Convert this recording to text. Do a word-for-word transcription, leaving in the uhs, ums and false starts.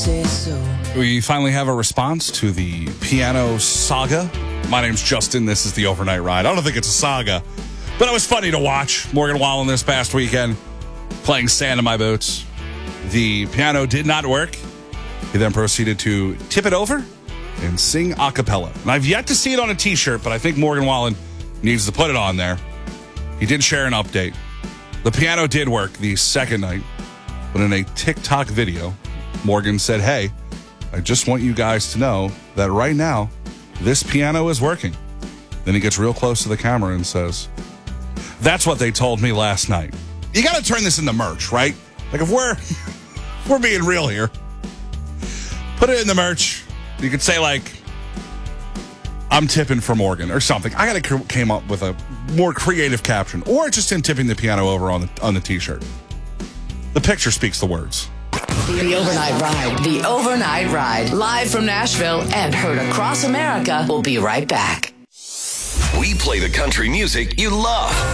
say so. We finally have a response to the piano saga. My name's Justin. This is the Overnight Ride. I don't think it's a saga, but it was funny to watch. Morgan Wallen this past weekend playing Sand in My Boots. The piano did not work. He then proceeded to tip it over and sing a cappella. And I've yet to see it on a t-shirt, but I think Morgan Wallen needs to put it on there. He did share an update. The piano did work the second night, but in a TikTok video, Morgan said, "Hey, I just want you guys to know that right now, this piano is working." Then he gets real close to the camera and says, "That's what they told me last night." You got to turn this into merch, right? Like if we're if we're being real here, put it in the merch. You could say like, "I'm tipping for Morgan" or something. I got to came up with a more creative caption, or just him tipping the piano over on the on the t-shirt. The picture speaks the words. The Overnight Ride. The Overnight Ride. Live from Nashville and heard across America. We'll be right back. We play the country music you love.